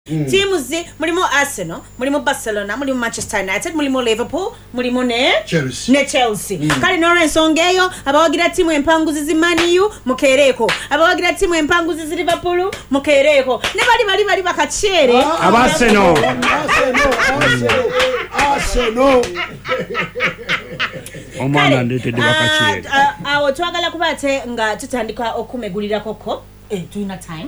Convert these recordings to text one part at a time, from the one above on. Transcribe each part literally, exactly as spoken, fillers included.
Mm. Teams zi mulimu Arsenal, mulimu Barcelona, mulimu Manchester United, mulimu Liverpool, mulimu ne Chelsea. Ne Chelsea. Mm. Kali nore ensonga eyo abawagira timu empanguzi zi Man U mukereko. Abawagira timu empanguzi zi Liverpool mukereko. Ne bali bali bali bakachere. Ah, Arsenal. Arsenal. Arsenal. Arsenal. Omwana ndete de bakachere. Awo twagala kubate nga tutandika okumegulira koko. Eh, tuina time.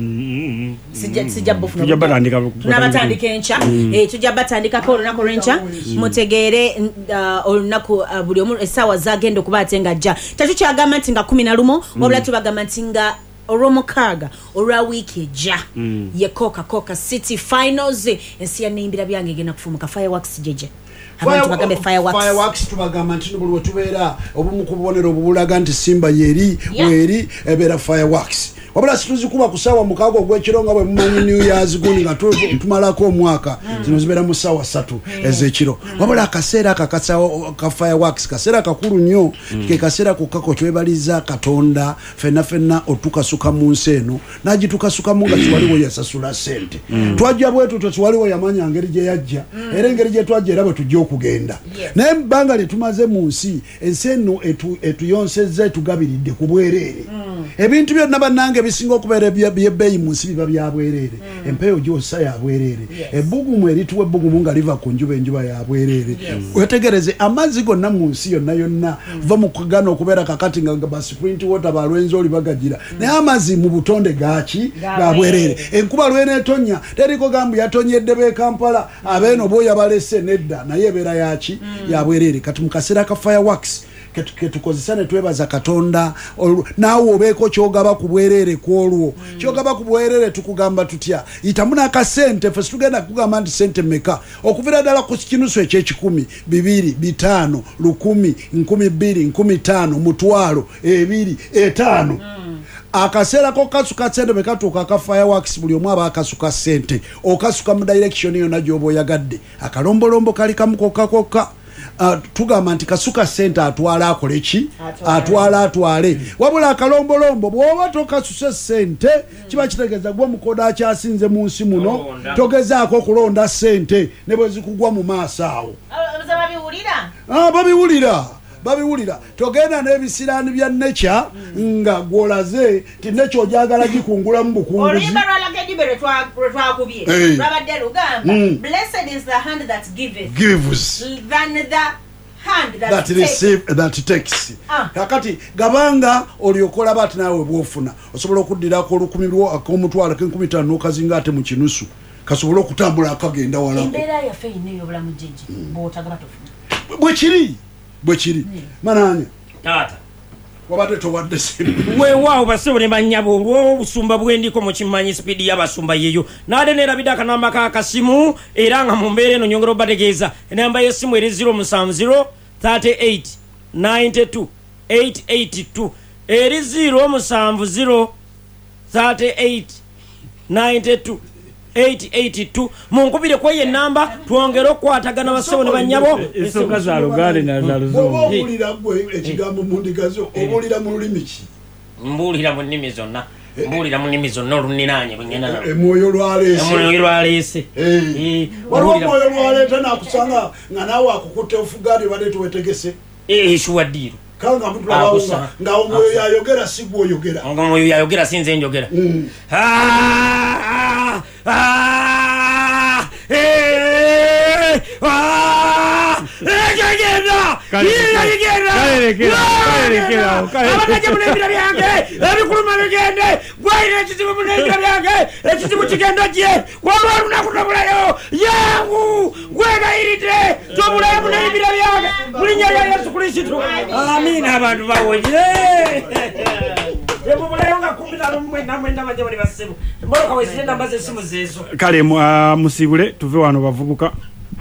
Mm. Sija sija bofu. Tujja batandika tunabatandika encha. Mm. Eh, tujja batandika ko lunako rencha. Mm. Mutegere uh, olunaku uh, buli omu esawa zagendo kubate nga ja. Tatu kyagamba nti nga kumi na lumo, mm. wabula tubagamba nti nga Oromo Kaga olwa wiki ja mm. ye Coca Coca City Finals ensi ya nimbira byange gena kufumuka fireworks jeje. Abantu bagambe fireworks fireworks tubagamba nti buli wetubera obumu kubonero obulaga nti Simba yeri yeah. weri ebera fireworks wabula situzi kuba kusawa mukago ogwekironga bwe mumanyi New Year's guni nga tumalako omwaka zino zibera mu sawa satu ezekiro wabula akaseera akakasawo ka fireworks kaseera kakulu nnyo ke kaseera kokako twebaliza Katonda fena fena otukasuka mu nseno naji tukasuka mu nga kiwaliwo yasasula sente twajja bwetu twaliwo yamanya ngeri je yajja era ngeri je twajja era bwe tujjo kugenda naye banga letumaze mu nsi enseno etu etuyonsezza etugabiridde ku bwerere ebintu byonna banange bisinga okubeera byebbeeyi mu nsi biba byabwerere empeyo gyosa yabwerere ebbugumu erituwa ebbugumu nga liva ku njuba enjuba yabwerere wetegereze amazzi gonna mu nsi yonna yonna va mu kugana okubeera kakati nga ba sprint water balwenzi oli bagagira naye amazzi mu butonde gaki gabwerere enkuba lwenetonya teriko gambu yatonyedde be Kampala abeeno boya balese nedda naye ebeera yaki yabwerere kati mu kaseera ka fireworks ketukozesane twebaza Katonda naawe obeeko kyogaba ku bwerere kwolwo mm. kyogaba ku bwerere tukugamba tutya itamuna akasente fe tugenda kugamba nti sente meka okuvira dala ku kinusu ekyekikumi bibiri bitano lukumi nkumi bbiri nkumi tano mutwalo ebiri etano mm. akaseera ko kasuka sente mekatuuka ka fireworks buli omu aba akasuka sente okasuka mu direction yo najjo oboyagadde akalombolombo kali kamukokakoka Uh, tugamba nti kasuka sente atwala akole ki atwala atwale wabula akalombolombo bwoba tokasuse sente mm. kiba kitegeza gwa mukoda akyasinze mu nsi muno togezaako okulonda sente ne bwe zikugwa mu maaso awo babiwulira ah babiwulira babiwulira togenda n'ebisirani bya nature nga gwolaze ti nature ojagala gikungula mu bukunguzi olimba lwalage dibere twa twakubye babadde lugamba blessed is the hand that giveth gives than the hand that, that receive that takes ah. kakati gabanga oliokola bati nawe bwofuna osobola okuddira ko lukumi lwo akomutwala kenkumi tano kazinga ate mu kinusu kasobola okutambula akagenda wala embera ya feine yo bulamu jeje bota gabatofuna bwe kiri bwe kiri mananya tata wabate towadde simu we wao basebone banyabo olwo busumba bwendiko mu kimanyi speed y'abasumba yeyo nade ne rabidaka namaka akasimu era nga mu mbere no nyongero bategeeza enamba y'essimu eri zero seven zero thirty-eight ninety-two eight eighty-two eri zero seven zero thirty-eight ninety-two eight eighty-two munkubire kwa ye namba tuongere okwatagana basebone banyabo esoka za lugale na za luzungu obulira gwe ekigambo mundigazo obulira mu lulimi ki mbulira mu nnimi zonna mbulira mu nnimi zonna oluninanye bwenyana emoyo lwalese emoyo lwalese eh waliwo emoyo lwaleta nakusanga nga nawe akukutte ofugari bade tuwetegese eh shuwadiro kanga mtu abaunga nga omoyo yayogera sigwo yogera nga omoyo yayogera sinze njogera ah ah eh ah egegenda egegenda karekera karekera karekera munebira byange ebikuluma bigende gwaire kizibu munebira byange ekizibu kigenda je kwalwa lunakutabulayo yangu gwega irite tobulayo munebira byange mulinya ya Yesu Kristo amina abantu bawoje Ebo bulayo nga kumbira mwenda mwenda baje bali basebo mbona wesinde nambaze simu zezo kale musibule tuve wano bavubuka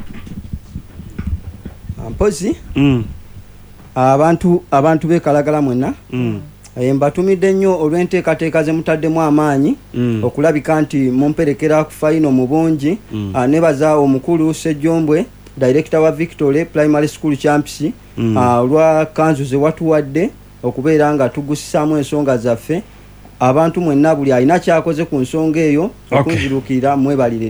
mpozi mm abantu abantu bekalagala mwenna mm embatumidde nnyo olwenteekateeka ze mutaddemu amaanyi mm. okulabika nti mumperekera ku faino mu bungi mm. nebaza omukulu Sejjombwe director wa Victory Primary School Champs mm. uh, lwa kanzu ze watuwadde okubeera nga tugusisaamu ensonga zaffe abantu mwenna buli alina kyakoze ku nsonga eyo Okay. okunzirukira mwebalire